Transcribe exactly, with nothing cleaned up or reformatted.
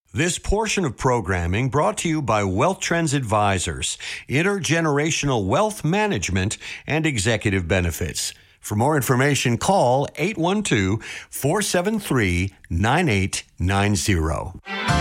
This portion of programming brought to you by Wealth Trends Advisors, intergenerational wealth management and executive benefits. For more information, call eight one two, four seven three, nine eight nine zero.